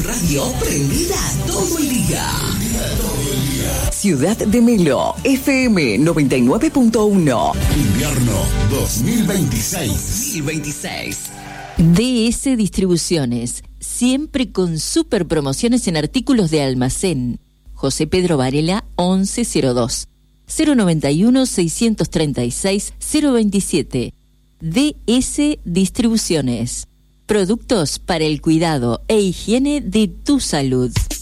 radio prendida todo el día. Ciudad de Melo, FM 99.1. Invierno 2026. DS Distribuciones, siempre con super promociones en artículos de almacén. José Pedro Varela 1102 091 636 027. DS Distribuciones. Productos para el cuidado e higiene de tu salud.